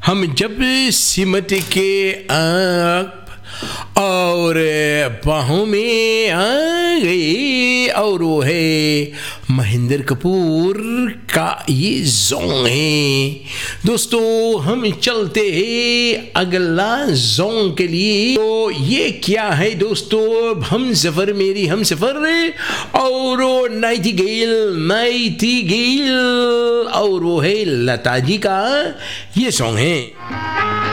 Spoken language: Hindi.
हम जब सिमट के और बाहों में आ गए, और वो है महेंद्र कपूर का ये सॉन्ग है। दोस्तों हम चलते हैं अगला सॉन्ग के लिए। तो ये क्या है दोस्तों, हम सफर मेरी हम सफर, और वो नाइटिंगेल और वो है लता जी का ये सॉन्ग है।